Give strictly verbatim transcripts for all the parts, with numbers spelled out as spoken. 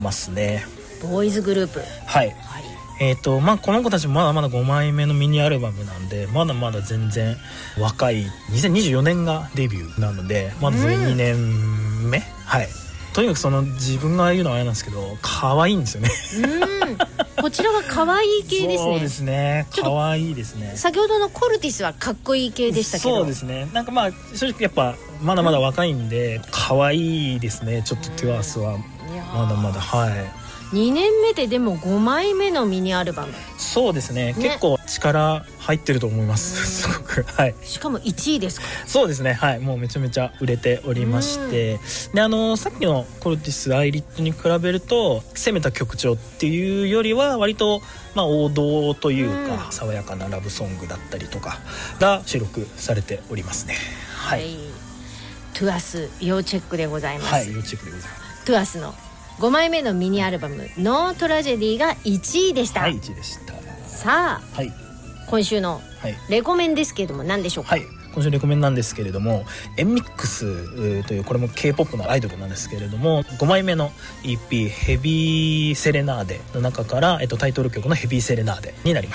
ますね。 ボーイズグループ。 はい、 はい、 えーとまあ、この子たちもまだまだごまいめのミニアルバムなんで、まだまだ全然若い。にせんにじゅうよねんがデビューなので、まずにねんめ、うん、はい。とにかくその自分が言うのはあれなんですけど、可愛いんですよね。 うんこちらは可愛い系ですね。 そうですね、可愛いですね。 先ほどのコルティスはかっこいい系でしたけど。 そうですね、なんかまあ正直やっぱまだまだ若いんで、うん、可愛いですね。ちょっとトゥアースはまだまだ、はい。 にねんめででもごまいめのミニアルバム。 そうですね、ね、結構力入ってると思いますすごく、はい。 しかもいちいですか。 そうですね、はい。もうめちゃめちゃ売れておりまして、であのさっきのコルティスアイリットに比べると攻めた曲調っていうよりは割とまあ王道というか、うん、爽やかなラブソングだったりとかが収録されておりますね。はい、はい、 トゥアス要チェックでございます。 はい、要チェックでございます。 トゥアスのごまいめのミニアルバムノートラジェディがいちいでした。 はい、いちいでした。 さあ、はい、今週のレコメンですけれども何でしょうか。 はい、今週レコメンなんですけれども、エンミックスというこれも K-ポップ のアイドルなんですけれども、ごまいめの イーピー ヘビーセレナーデの中から、えっと、タイトル曲のヘビーセレナーデになります。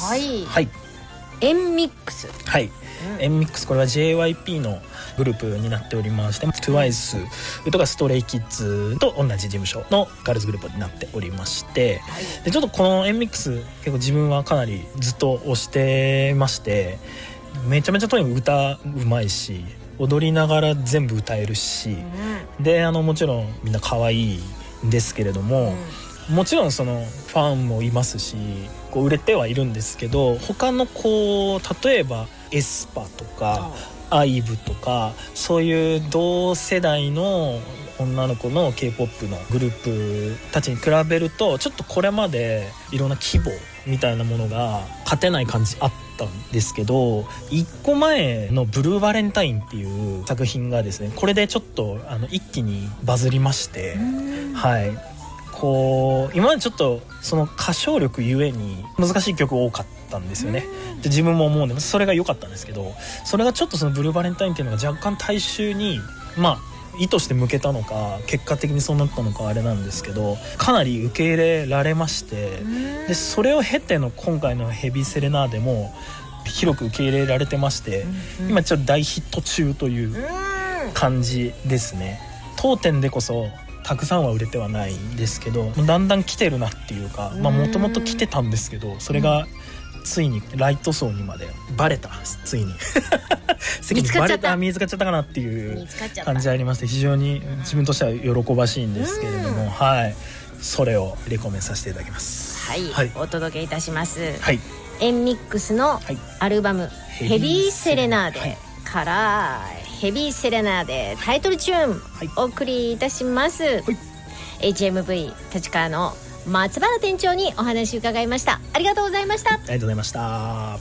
はい、 はい、 エンミックス。 はい、うん、エンミックス、これは ジェイワイピー のグループになっておりまして、 トゥワイス とかストレイキッズと同じ事務所のガールズグループになっておりまして、はい、でちょっとこのエンミックス結構自分はかなりずっと推してまして、めちゃめちゃとにかく歌うまいし、踊りながら全部歌えるし、うん、であのもちろんみんな可愛いんですけれども、うん、もちろんそのファンもいますし、こう売れてはいるんですけど、他のこう例えばエスパとかアイブとかそういう同世代の女の子の K-ポップ のグループたちに比べると、ちょっとこれまでいろんな規模みたいなものが勝てない感じあったんですけど、いっこまえのブルーバレンタインっていう作品がですね、これでちょっとあの一気にバズりまして、はい、こう今までちょっとその歌唱力ゆえに難しい曲多かったんですよね。で自分も思うんでそれが良かったんですけど、それがちょっとそのブルーバレンタインっていうのが若干大衆にまあ意図して向けたのか結果的にそうなったのかあれなんですけど、かなり受け入れられまして、でそれを経ての今回のヘビーセレナーデも広く受け入れられてまして、今ちょっと大ヒット中という感じですね。当店でこそたくさんは売れてはないんですけど、だんだん来てるなっていうか、まあもともと来てたんですけど、それがついにライト層にまでバレた。ついに見つかっちゃった。 見つかっちゃったかなっていう感じありまして、非常に自分としては喜ばしいんですけれども、はい、それをレコメンさせていただきます。 はい、はい、お届けいたします。 はい、 エンミックスのアルバム、はい、ヘビーセレナーデ、はい、からヘビーセレナーデタイトルチューン、はい、お送りいたします。はい、エイチエムブイ 立川の松原店長にお話伺いました。ありがとうございました。ありがとうございました。